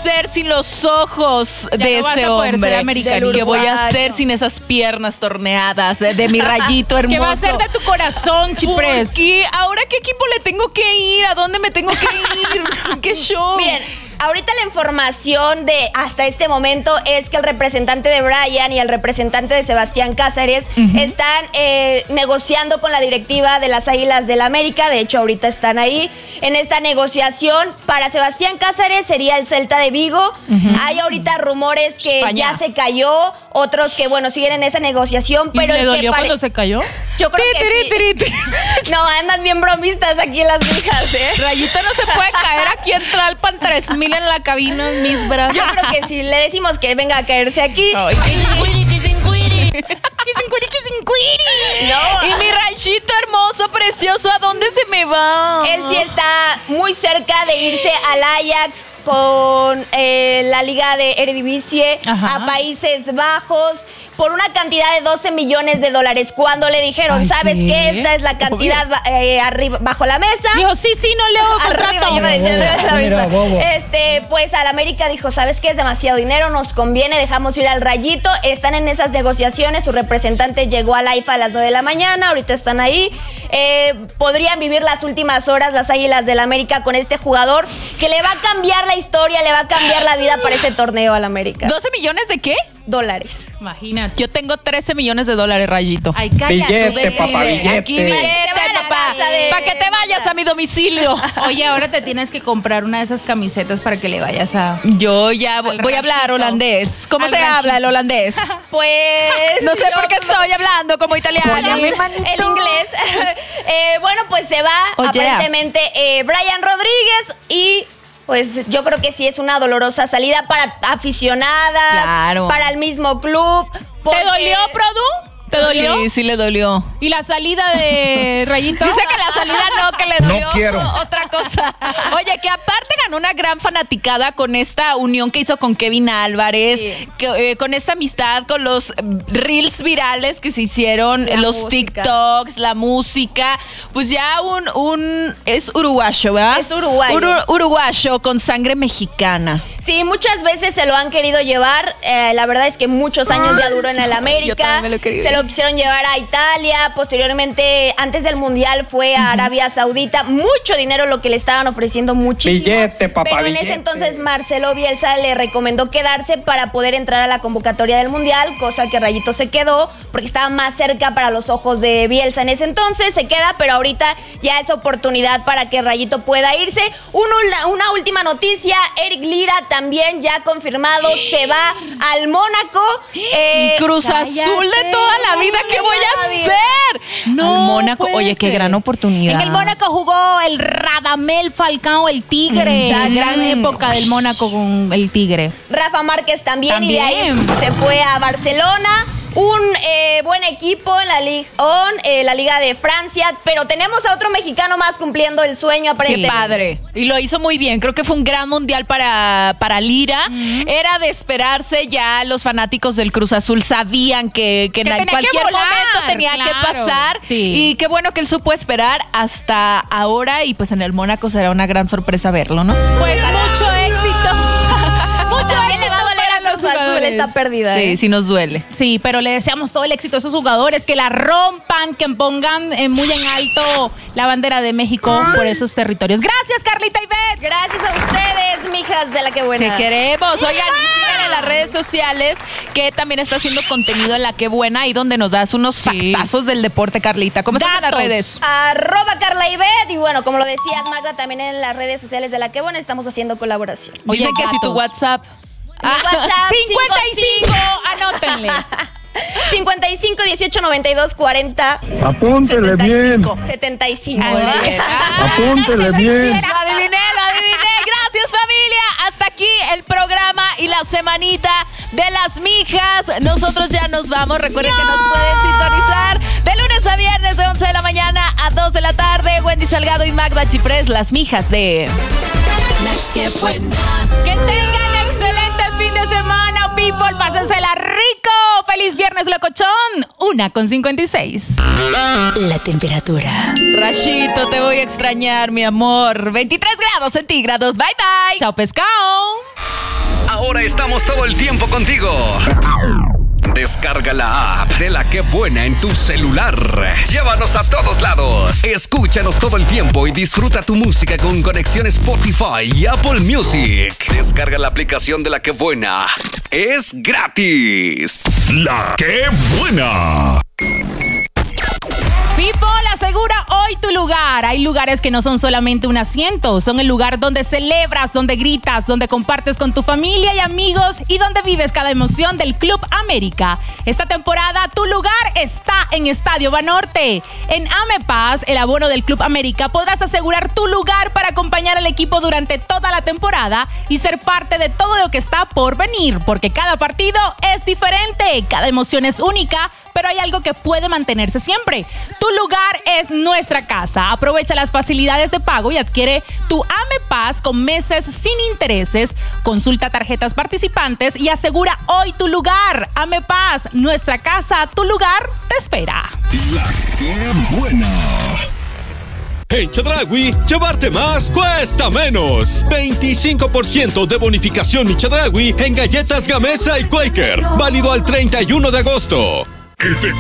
hacer sin los ojos de ese hombre? ¿Qué voy a hacer sin esas piernas torneadas de mi Rayito hermoso? ¿Qué va a hacer de tu corazón, Chiprés? ¿Ahora qué equipo le tengo que ir? ¿A dónde me tengo que ir? ¿Qué show? Bien, ahorita la información de hasta este momento es que el representante de Brian y el representante de Sebastián Cáceres están negociando con la directiva de las Águilas del América. De hecho, ahorita están ahí en esta negociación. Para Sebastián Cáceres sería el Celta de Vigo. Hay ahorita rumores que España ya se cayó, otros que, bueno, siguen en esa negociación. ¿Y pero le dolió cuando se cayó? Yo creo que sí. No, andan bien bromistas aquí en las hijas, ¿eh? Rayito no se puede caer aquí en Tlalpan 3000 en la cabina, mis brazos. Yo creo que si le decimos que venga a caerse aquí. Ay, no. Y mi Rayito hermoso, precioso, ¿a dónde se me va? Él sí está muy cerca de irse al Ajax con la Liga de Eredivisie a Países Bajos por una cantidad de $12 millones. Cuando le dijeron, ¿sabes qué? Esta es la cantidad arriba, bajo la mesa. Dijo, sí, no leo contrato. Arriba de la mesa. Pues al América dijo, ¿sabes qué? Es demasiado dinero, nos conviene, dejamos ir al Rayito. Están en esas negociaciones, su representante llegó al AIFA a las 9 de la mañana, ahorita están ahí. Podrían vivir las últimas horas las Águilas del América con este jugador que le va a cambiar la historia, le va a cambiar la vida para ese torneo al América. ¿12 millones de qué? Dólares. Imagínate. Yo tengo $13 millones, Rayito. Ay, cállate. Billete, papá, billete. Aquí billete, papá. Para que te vayas a mi domicilio. Oye, ahora te tienes que comprar una de esas camisetas para que le vayas a... Yo ya voy a hablar holandés. ¿Cómo se habla el holandés? Pues... No sé por qué estoy hablando como italiano. El inglés. Bueno, pues se va aparentemente Brian Rodríguez y... Pues yo creo que sí es una dolorosa salida para aficionadas, para el mismo club. ¿Te dolió, Produ? ¿Te dolió? Sí le dolió. ¿Y la salida de Rayito? Dice que la salida no, que le dolió. No quiero. Otra cosa. Oye, que aparte ganó una gran fanaticada con esta unión que hizo con Kevin Álvarez, con esta amistad, con los reels virales que se hicieron, los TikToks, la música. Pues ya es uruguayo, ¿verdad? Es uruguayo. Uruguayo con sangre mexicana. Sí, muchas veces se lo han querido llevar. La verdad es que muchos años ya duró en el América. Yo también me lo quería. Se lo quisieron llevar a Italia. Posteriormente, antes del Mundial, fue a Arabia Saudita. Mucho dinero lo que le estaban ofreciendo, muchísimo. Billete, papá, pero en ese entonces Marcelo Bielsa le recomendó quedarse para poder entrar a la convocatoria del Mundial, cosa que Rayito se quedó porque estaba más cerca para los ojos de Bielsa en ese entonces. Se queda, pero ahorita ya es oportunidad para que Rayito pueda irse. Una última noticia, Eric Lira también ya confirmado, se va al Mónaco. Mi Cruz Azul de toda la vida, ¿qué voy a hacer? No, al Mónaco, oye, qué gran oportunidad. En el Mónaco jugó el Radamel Falcao, el Tigre. Gran época del Mónaco con el Tigre. Rafa Márquez también. Y de ahí se fue a Barcelona. Un buen equipo en la la Liga de Francia, pero tenemos a otro mexicano más cumpliendo el sueño aparentemente. Sí, padre. Y lo hizo muy bien. Creo que fue un gran mundial para Lira. Era de esperarse, ya los fanáticos del Cruz Azul sabían que en cualquier momento tenía que pasar. Sí. Y qué bueno que él supo esperar hasta ahora y pues en el Mónaco será una gran sorpresa verlo, ¿no? Pues mucho éxito. También le va a doler a Cruz Azul esta pérdida. Sí, sí nos duele. Sí, pero le deseamos todo el éxito a esos jugadores, que la rompan, que pongan muy en alto la bandera de México por esos territorios. Gracias, Carlita y Beth. Gracias a ustedes, mijas de La Que Buena. Te queremos. Oigan, síganle en las redes sociales, que también está haciendo contenido en La Que Buena, ahí donde nos das unos factazos del deporte, Carlita. ¿Cómo están en las redes? @Carla y Beth. Y bueno, como lo decías, Magda, también en las redes sociales de La Que Buena estamos haciendo colaboración. Dicen que si tu WhatsApp. Mi WhatsApp 55, anótenle. 55 18 92 40 Apúntele 75. bien. 75. Apúntele bien. Lo adiviné. Gracias, familia. Hasta aquí el programa y la semanita de las mijas. Nosotros ya nos vamos. Recuerden que nos pueden sintonizar de lunes a viernes de 11 de la mañana a 2 de la tarde. Wendy Salgado y Magda Chiprés, las mijas de La Que Buena. Que tengan excelente fin de semana, people. Pásensela rico. Feliz viernes, locochón. 1:56. La temperatura. Rayito, te voy a extrañar, mi amor. 23 grados centígrados. Bye, bye. Chao, pescado. Estamos todo el tiempo contigo. Descarga la app de La Qué Buena en tu celular. Llévanos a todos lados. Escúchanos todo el tiempo y disfruta tu música con conexión Spotify y Apple Music. Descarga la aplicación de La Qué Buena. Es gratis. La Qué Buena. People asegura hoy tu lugar. Hay lugares que no son solamente un asiento, son el lugar donde celebras, donde gritas, donde compartes con tu familia y amigos y donde vives cada emoción del Club América. Esta temporada tu lugar está en Estadio Banorte. En Amepaz, el abono del Club América, podrás asegurar tu lugar para acompañar al equipo durante toda la temporada y ser parte de todo lo que está por venir, porque cada partido es diferente, cada emoción es única, pero hay algo que puede mantenerse siempre. Tu lugar es nuestra casa. Aprovecha las facilidades de pago y adquiere tu Amepaz con meses sin intereses. Consulta tarjetas participantes y asegura hoy tu lugar. Amepaz, nuestra casa, tu lugar te espera. La Qué Buena. En Chedraui, llevarte más cuesta menos. 25% de bonificación y Chedraui en galletas Gamesa y Quaker. Válido al 31 de agosto. El